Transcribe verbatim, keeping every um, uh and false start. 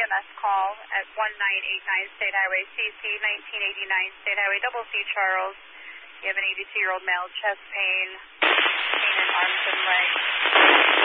M S call at one nine eight nine State Highway C C, nineteen eighty-nine State Highway Double C Charles. You have an eighty-two-year-old male, chest pain, pain in arms and legs.